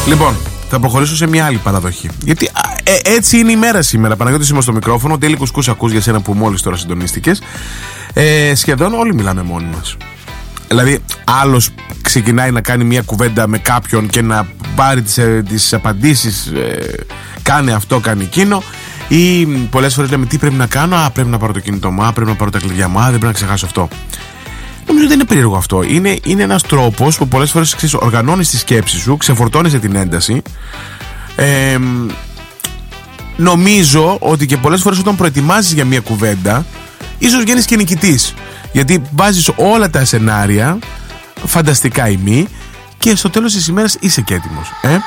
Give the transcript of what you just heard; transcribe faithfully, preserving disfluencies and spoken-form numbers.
Λοιπόν, θα προχωρήσω σε μια άλλη παραδοχή. Γιατί ε, έτσι είναι η μέρα σήμερα. Παναγιώτης είμαι στο μικρόφωνο. Τέλει κουσκούς ακούς για σένα που μόλις τώρα συντονίστηκες. Ε, σχεδόν όλοι μιλάμε μόνοι μας. Δηλαδή, άλλος ξεκινάει να κάνει μια κουβέντα με κάποιον και να πάρει τις, ε, τις απαντήσεις. Ε, κάνει αυτό, κάνει εκείνο. Ή πολλές φορές λέμε τι πρέπει να κάνω. Α, πρέπει να πάρω το κινητό μου. Α, πρέπει να πάρω τα κλειδιά μου. Α, δεν πρέπει να ξεχάσω αυτό. Νομίζω δεν είναι περίεργο αυτό. Είναι, είναι ένας τρόπος που πολλές φορές ξέρεις, οργανώνεις τη σκέψη σου, ξεφορτώνεις την ένταση. Ε, νομίζω ότι και πολλές φορές όταν προετοιμάζεις για μια κουβέντα, ίσως γίνεις και νικητής. Γιατί βάζεις όλα τα σενάρια, φανταστικά ή μη, και στο τέλος της ημέρας είσαι και έτοιμος. Ε?